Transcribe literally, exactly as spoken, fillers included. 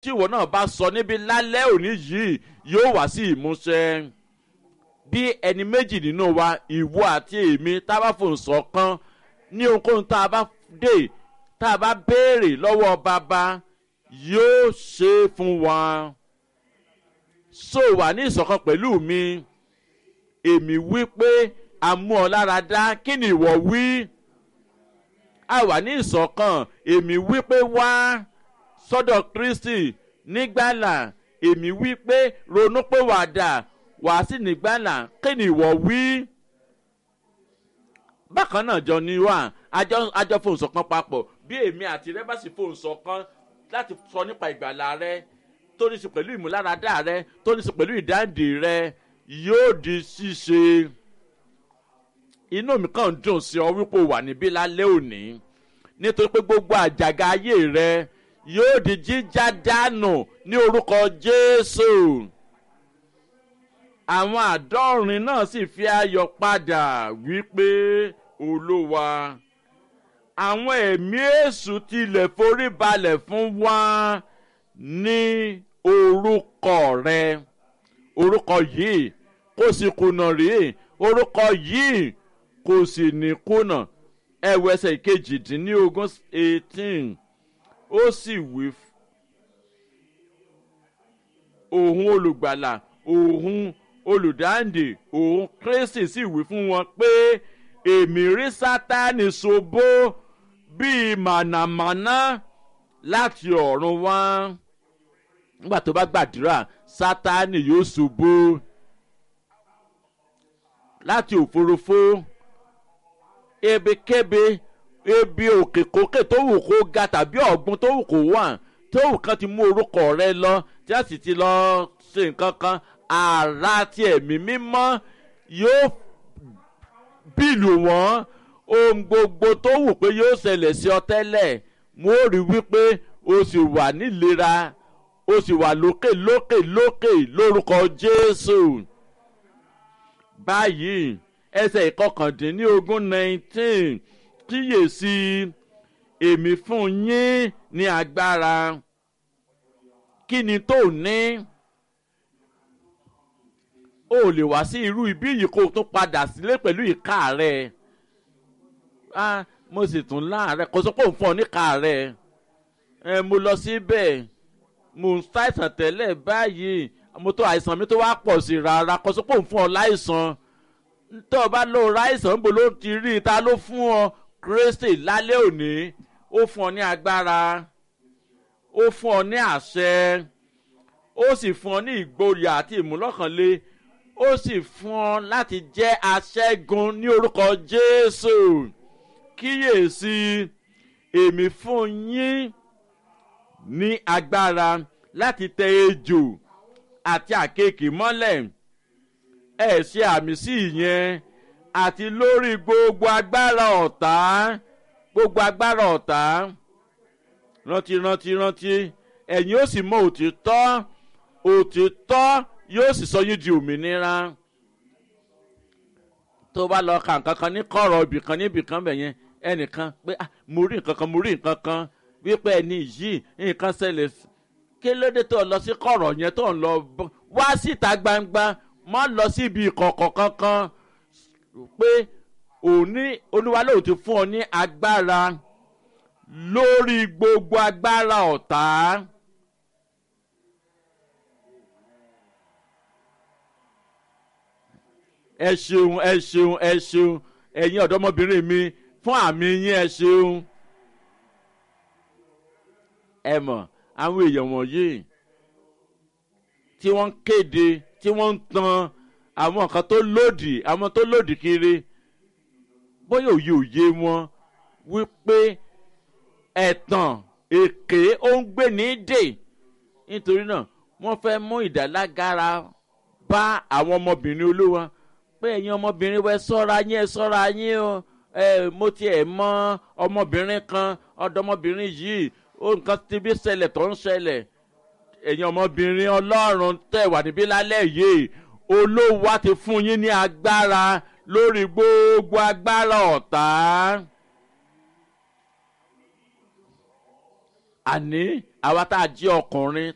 tí ìwọ náà bá sọ níbi lálẹ́ òní yìí yóò wá sí ìmúṣẹ. Bí ẹni méjì nínú wa ìwọ àti èmi tá a bá fohùn ṣọ̀kan ní ohunkóhun tá a bá dé tá a bá béèrè lọ́wọ́ bàbá yóò ṣe é fún wa. So wà ní ìṣọ̀kan pẹ̀lú mi. Èmi wí pé a mú ọ lára dá, kí ni ìwọ wí? A wà ní ìṣọ̀kan. Èmi wí pé wá sọ́dọ̀ Kristi nígbàlà. Èmi wí pé ronú pé wàdà wàá sì nígbàlà, kí ni ìwọ wí? Bákan náà jọ ni wà àjọ àjọ fohùn ṣọ̀kan papọ̀. Bí èmi àti rẹ bá sì fohùn ṣọ̀kan láti sọ nípa ìgbàlà rẹ tó ní í ṣe pẹ̀lú ìmúláradá rẹ tó ní í ṣe pẹ̀lú ìdáǹdè rẹ yóò di ṣíṣe. Inú mi kàn dùn sí ọ wípé o wà níbí lálẹ́ òní nítorí pé gbogbo àjàgà ayé rẹ yóò di jíjá dànù ní orúkọ Jésù. Àwọn àádọ́rin náà sì fi ayọ̀ padà wípé Olúwa, àwọn ẹ̀mí èṣù tilẹ̀ forí balẹ̀ fún wa ní orúkọ rẹ. Orúkọ yìí kò sì kùnà rí, orúkọ yìí kò sì ní kùnà. Ẹ̀wọ̀ ẹsẹ̀ ìkejìdínlógún eighteen ó sì wí òun olùgbàlà òun olùdáǹdè òun Kristi sì wí fún wọn pé èmi rí Sátánì ṣubú bíi mànàmáná láti ọ̀run wá. Nígbà tó bá gbàdúrà Sátánì yóò ṣubú láti òfurufú. Ebekebe ebi òkèkókè tó wù kó ga tàbí ọ̀gbun tó wù kó wà tó wù kán ti mú orúkọ rẹ lọ tí a sì ti lọ ṣe nǹkan kan, àrà ti ẹ̀mí mímọ́ yóò bìlù wọ́n. Ohun gbogbo tó wù pé yóò ṣẹlẹ̀ sí ọ tẹ́lẹ̀ mo rí wípé o sì wà nílera, o sì wà lókè lókè lókè lórúkọ Jésù. Báyìí ẹsẹ̀ ìkọkàndínlógún nineteen kíyèsí èmi fún yín ní agbára. Kí ni tó ní? O lè wá sí irú ibi yìí kó o tún padà sílé pẹ̀lú ìka rẹ̀. Ah, mo sì tún láàárẹ̀ kó sọ pé òun fún ọ níka rẹ̀. Ẹ mo lọ síbẹ̀ mo ń ṣàìsàn tẹ́lẹ̀ báyìí mo tó àìsàn mi tó wá pọ̀ sí rárá kó sọ pé òun fún ọ láìsàn. Tó o bá lọ ráìsàn níbo ló ti rí i, ta ló fún ọ? Kristi lálẹ́ òní ó fún ọ ní agbára, ó fún ọ ní àṣẹ, ó sì fún ọ ní ìgboyà àti ìmúlọ́kànlé, ó sì fún ọ láti jẹ́ aṣẹ́gun ní orúkọ Jésù. Kíyèsí èmi fún yín ní agbára láti tẹ ejò àti àkekèé mọ́lẹ̀. Ẹ ṣe àmì sí ìyẹn àti lórí gbogbo agbára ọ̀tá, gbogbo agbára ọ̀tá. Rántí rántí rántí ẹ̀yin ó sì mọ òtítọ́, òtítọ́ yóò sì sọ yín di òmìnira. Tó bá lọ ka nǹkan kan ní kọ̀rọ̀ ibìkan níbìkan bẹ̀ yẹn ẹnìkan pé ah mo rí nǹkan kan mo rí nǹkan kan wípé ẹni yìí nǹkan ṣẹlẹ̀, kí ló dé tó lọ sí kọ̀rọ̀ yẹn tó ń lọ wá síta gbangba, má lọ síbi ìkọ̀kọ̀ kankan pé òní Olúwa lóò ti fún ọ ní agbára lórí gbogbo agbára ọ̀tá. Ẹ ṣeun ẹ ṣeun ẹ ṣeun ẹ̀yin ọ̀dọ́mọbìnrin mi fún àmì yín, ẹ ṣeun. Ẹ mọ̀ àwọn èèyàn wọ̀nyí tí wọ́n ń kéde tí wọ́n ń tan àwọn nǹkan tó lòdì àwọn tó lòdì kiri, bóyá òye òye wọn wípé ẹ̀tàn èké ó ń gbé ní dè. Nítorí náà wọ́n fẹ́ mú ìdálágara bá àwọn ọmọbìnrin Olúwa pé ẹ̀yin ọmọbìnrin wẹ́ ṣọ́ra yín ẹ ṣọ́ra yín o. ẹ mo tiẹ̀ mọ ọmọbìnrin kan ọ̀dọ́mọbìnrin yìí ó nǹkan ti bí ṣẹlẹ̀ tó ń ṣẹlẹ̀. Ẹ̀yin ọmọbìnrin Ọlọ́run tẹ̀ wà níbí lálẹ́ yìí, Olúwa ti fún yín ní agbára lórí gbogbo agbára ọ̀tá. Àní àwa tá a jẹ́ ọkùnrin